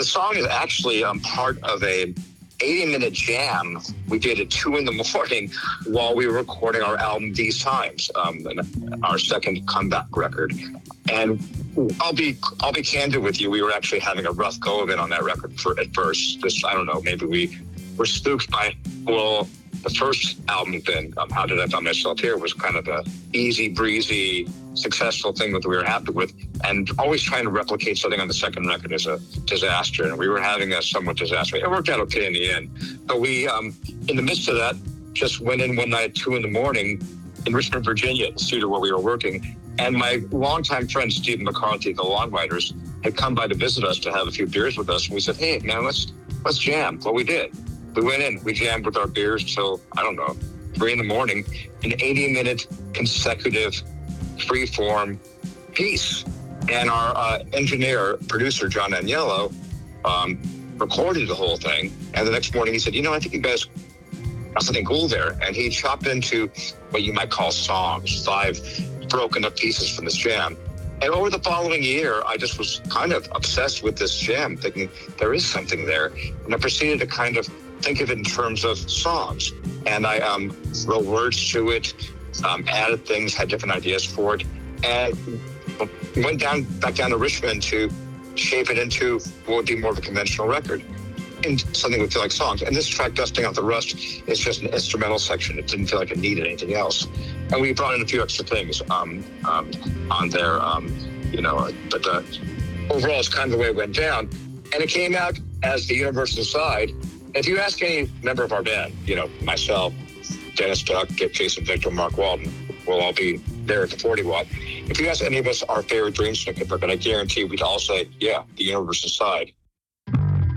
song is actually part of a 80-minute jam we did at 2 a.m. while we were recording our album These Times, our second comeback record. And I'll be candid with you. We were actually having a rough go of it on that record at first. Just, I don't know, maybe we were spooked by, the first album thing, How Did I Find Myself Here, was kind of a easy breezy, successful thing that we were happy with. And always trying to replicate something on the second record is a disaster. And we were having a somewhat disaster. It worked out okay in the end. But we, in the midst of that, just went in one night at 2 a.m. in Richmond, Virginia, the studio where we were working. And my longtime friend, Steve McCarthy, the Longwriters, had come by to visit us to have a few beers with us. And we said, hey, man, let's jam. Well, we did. We went in, we jammed with our beers till, 3 a.m, an 80-minute consecutive free-form piece. And our producer, John Agnello, recorded the whole thing. And the next morning he said, I think you guys got something cool there. And he chopped into what you might call songs, 5 broken up pieces from this jam. And over the following year, I just was kind of obsessed with this jam, thinking there is something there. And I proceeded to kind of think of it in terms of songs. And I wrote words to it, added things, had different ideas for it, and went back down to Richmond to shape it into what would be more of a conventional record, and something would feel like songs. And this track, Dusting Out the Rust, is just an instrumental section. It didn't feel like it needed anything else. And we brought in a few extra things on there, but overall, it's kind of the way it went down. And it came out as The Universal Side. If you ask any member of our band, myself, Dennis Duck, Jason Victor, Mark Walden, we'll all be there at the 40 Watt. If you ask any of us our favorite Dream Snicket record, I guarantee we'd all say, yeah, The Universal Side.